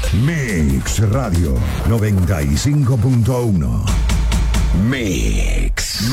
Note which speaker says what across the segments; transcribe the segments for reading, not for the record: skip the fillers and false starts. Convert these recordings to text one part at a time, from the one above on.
Speaker 1: Mix Radio 95.1. Mix.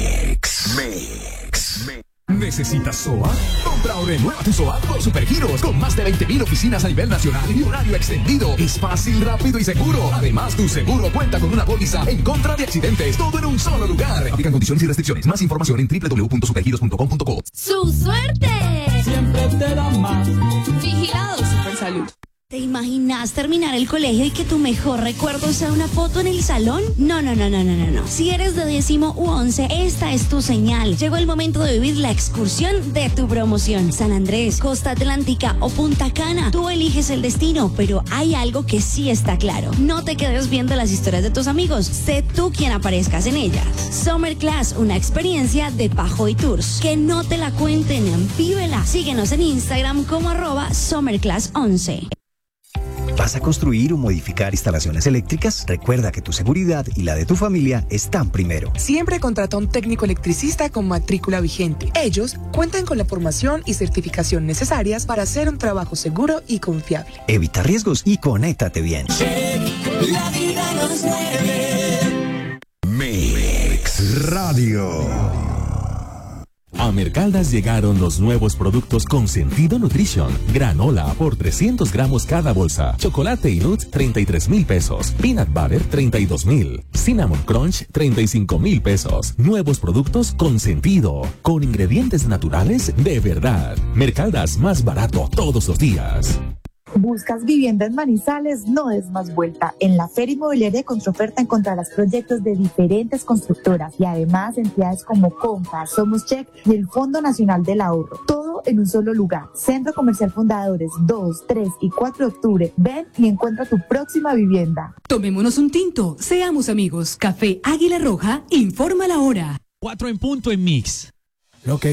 Speaker 2: ¿Necesitas SOAT? Compra o renueva tu SOAT por Supergiros, con más de 20.000 oficinas a nivel nacional y horario extendido. Es fácil, rápido y seguro. Además, tu seguro cuenta con una póliza en contra de accidentes. Todo en un solo lugar. Aplican condiciones y restricciones. Más información en www.supergiros.com.co.
Speaker 3: ¡Su suerte!
Speaker 4: Siempre te da más.
Speaker 3: Vigilado Supersalud. ¿Te imaginas terminar el colegio y que tu mejor recuerdo sea una foto en el salón? No. Si eres de 10º u 11, esta es tu señal. Llegó el momento de vivir la excursión de tu promoción. San Andrés, Costa Atlántica o Punta Cana. Tú eliges el destino, pero hay algo que sí está claro. No te quedes viendo las historias de tus amigos. Sé tú quien aparezcas en ellas. Summer Class, una experiencia de Pajoy Tours. Que no te la cuenten, vívela. Síguenos en Instagram como @SummerClass11.
Speaker 5: ¿Vas a construir o modificar instalaciones eléctricas? Recuerda que tu seguridad y la de tu familia están primero.
Speaker 6: Siempre contrata a un técnico electricista con matrícula vigente. Ellos cuentan con la formación y certificación necesarias para hacer un trabajo seguro y confiable.
Speaker 5: Evita riesgos y conéctate bien.
Speaker 4: La vida nos mueve.
Speaker 1: Mix Radio.
Speaker 7: A Mercaldas llegaron los nuevos productos Consentido Nutrition. Granola por 300 gramos cada bolsa. Chocolate y nuts, 33,000 pesos. Peanut butter, 32,000. Cinnamon Crunch, 35,000 pesos. Nuevos productos Consentido. Con ingredientes naturales de verdad. Mercaldas, más barato todos los días.
Speaker 8: ¿Buscas vivienda en Manizales? No des más vuelta. En la Feria Inmobiliaria de Construoferta encontrarás proyectos de diferentes constructoras y además entidades como Compa, Somos Check y el Fondo Nacional del Ahorro. Todo en un solo lugar. Centro Comercial Fundadores, 2, 3 y 4 de octubre. Ven y encuentra tu próxima vivienda.
Speaker 9: Tomémonos un tinto. Seamos amigos. Café Águila Roja informa la hora.
Speaker 10: 4 en punto en Mix.
Speaker 11: Lo que